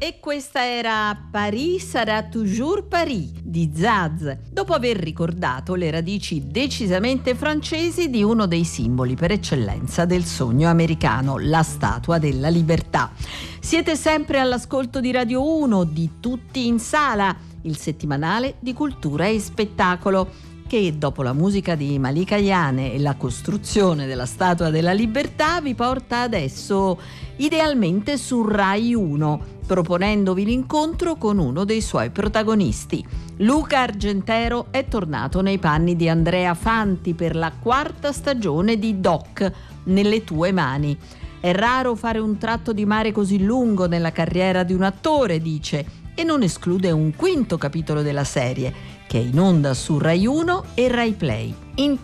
E questa era Paris sarà toujours Paris di Zaz, dopo aver ricordato le radici decisamente francesi di uno dei simboli per eccellenza del sogno americano, la Statua della Libertà. Siete sempre all'ascolto di Radio 1, di Tutti in Sala, il settimanale di cultura e spettacolo, che dopo la musica di Malika Ayane e la costruzione della Statua della Libertà vi porta adesso idealmente su Rai 1, proponendovi l'incontro con uno dei suoi protagonisti. Luca Argentero è tornato nei panni di Andrea Fanti per la 4ª stagione di Doc, Nelle tue mani. È raro fare un tratto di mare così lungo nella carriera di un attore, dice, e non esclude un 5º capitolo della serie, che è in onda su Rai 1 e Rai Play.